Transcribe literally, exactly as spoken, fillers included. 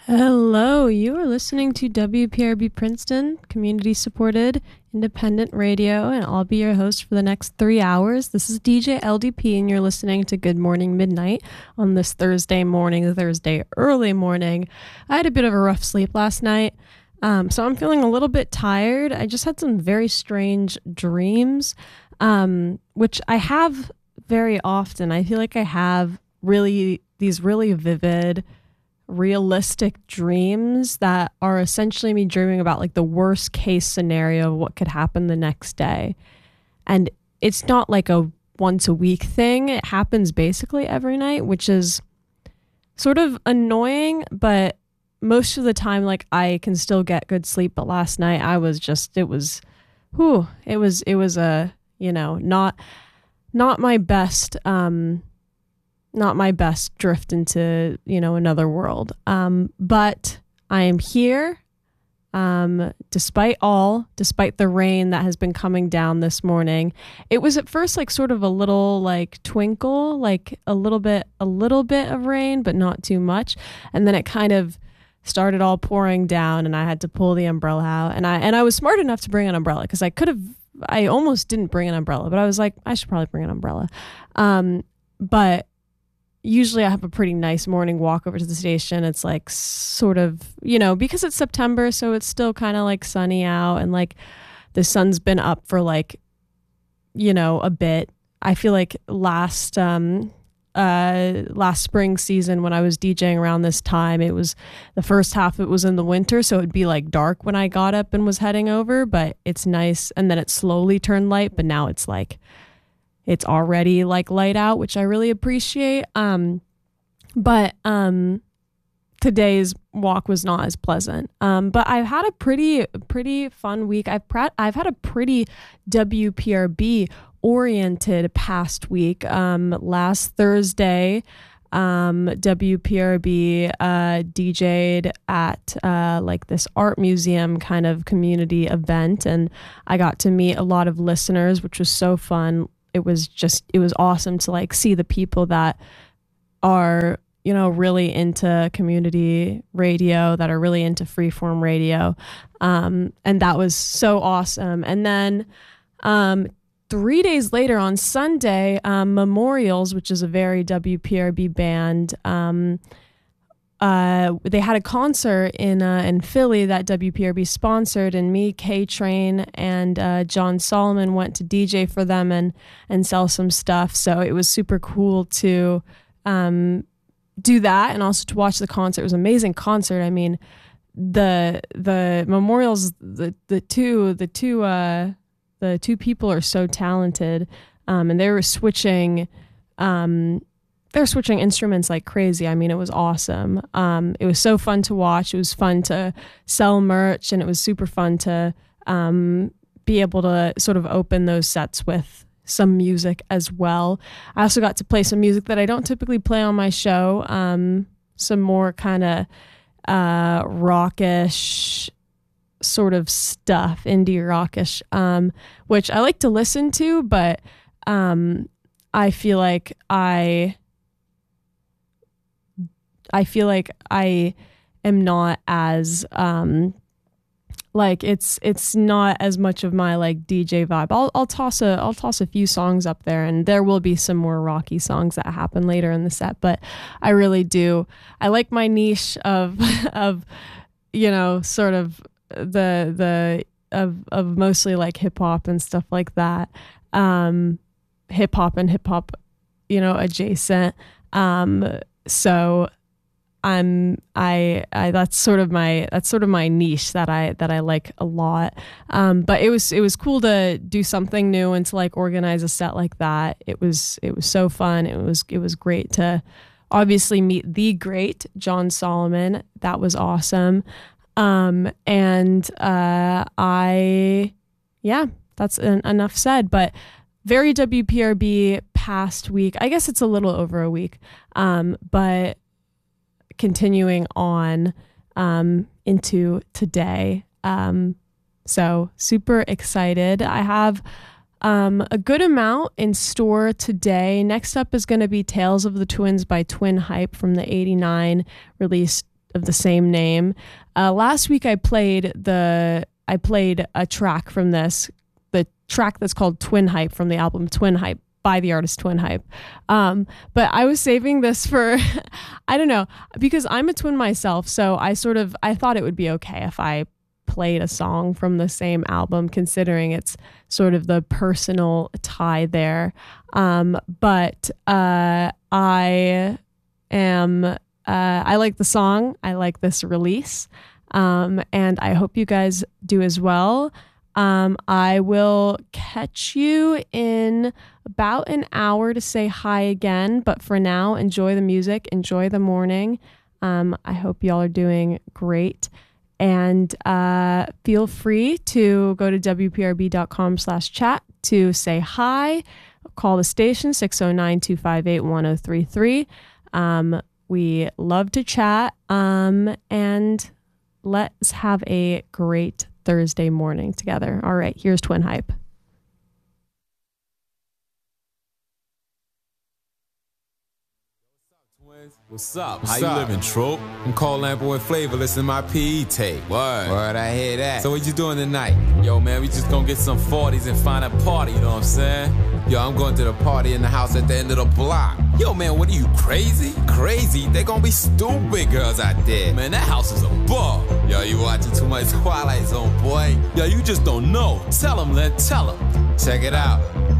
Hello, you are listening to W P R B Princeton, community-supported independent radio, and I'll be your host for the next three hours. This is D J L D P, and you're listening to Good Morning Midnight on this Thursday morning, Thursday early morning. I had a bit of a rough sleep last night, um, so I'm feeling a little bit tired. I just had some very strange dreams, um, which I have very often. I feel like I have really these really vivid realistic dreams that are essentially me dreaming about like the worst case scenario of what could happen the next day. And it's not like a once a week thing. It happens basically every night, which is sort of annoying, but most of the time, like, I can still get good sleep. But last night I was just, it was, whew, it was, it was a, you know, not, not my best, um, not my best drift into, you know, another world. Um, but I am here, um, despite all, despite the rain that has been coming down this morning. It was at first like sort of a little like twinkle, like a little bit, a little bit of rain, but not too much. And then it kind of started all pouring down and I had to pull the umbrella out. And I, and I was smart enough to bring an umbrella because I could have, I almost didn't bring an umbrella, but I was like, I should probably bring an umbrella. Um, but usually I have a pretty nice morning walk over to the station. It's like sort of, you know, because it's September, so it's still kind of like sunny out and like the sun's been up for like, you know, a bit. I feel like last um uh last spring season when I was DJing around this time, it was the first half it was in the winter, so it'd be like dark when I got up and was heading over, but it's nice, and then it slowly turned light, but now it's like it's already like light out, which I really appreciate. Um, but um, today's walk was not as pleasant. Um, but I've had a pretty, pretty fun week. I've pr- I've had a pretty W P R B oriented past week. Um, last Thursday, um, W P R B uh, D J'd at uh, like this art museum kind of community event, and I got to meet a lot of listeners, which was so fun. It was just, it was awesome to like see the people that are, you know, really into community radio, that are really into freeform radio. Um, and that was so awesome. And then um, three days later on Sunday, um, Memorials, which is a very W P R B band, um, Uh, they had a concert in uh, in Philly that W P R B sponsored, and me, K-Train, and uh, John Solomon went to D J for them and and sell some stuff. So it was super cool to um, do that, and also to watch the concert. It was an amazing concert. I mean, the the Memorials, the the two the two uh, the two people are so talented, um, and they were switching. Um, They're switching instruments like crazy. I mean, it was awesome. Um, it was so fun to watch. It was fun to sell merch, and it was super fun to um, be able to sort of open those sets with some music as well. I also got to play some music that I don't typically play on my show. Um, some more kind of uh, rockish sort of stuff, indie rockish, um, which I like to listen to, but um, I feel like I... I feel like I am not as um like it's it's not as much of my like D J vibe. I'll I'll toss a I'll toss a few songs up there, and there will be some more rocky songs that happen later in the set, but I really do I like my niche of of you know sort of the the of of mostly like hip hop and stuff like that. Um hip hop and hip hop, you know, adjacent. Um so I'm I, I that's sort of my that's sort of my niche that I that I like a lot. Um, but it was it was cool to do something new and to like organize a set like that. It was it was so fun. It was it was great to obviously meet the great John Solomon. That was awesome. Um, and uh, I yeah, that's en- enough said. But very W P R B past week. I guess it's a little over a week. Um, but continuing on um, into today. Um, so super excited. I have um, a good amount in store today. Next up is going to be Tales of the Twins by Twin Hype from the eighty-nine release of the same name. Uh, last week I played the I played a track from this, the track that's called Twin Hype from the album Twin Hype by the artist Twin Hype. Um, but I was saving this for, I don't know, because I'm a twin myself. So I sort of, I thought it would be okay if I played a song from the same album, considering it's sort of the personal tie there. Um, but uh, I am, uh, I like the song. I like this release. Um, and I hope you guys do as well. Um, I will catch you in about an hour to say hi again. But for now, enjoy the music, enjoy the morning. Um, I hope y'all are doing great. And uh, feel free to go to W P R B dot com slash chat to say hi. Call the station six oh nine, two five eight, one oh three three. Um, we love to chat. Um, and let's have a great Thursday morning together. All right, here's Twin Hype. What's up? What's How up? You living, Trope? I'm calling that boy Flavor, listen to my P E tape. Word. Word, I hear that. So what you doing tonight? Yo, man, we just gonna get some forties and find a party, you know what I'm saying? Yo, I'm going to the party in the house at the end of the block. Yo, man, what are you, crazy? Crazy? They gonna be stupid girls out there. Man, that house is a ball. Yo, you watching too much Twilight Zone, boy. Yo, you just don't know. Tell them, Len, tell them. Check it out.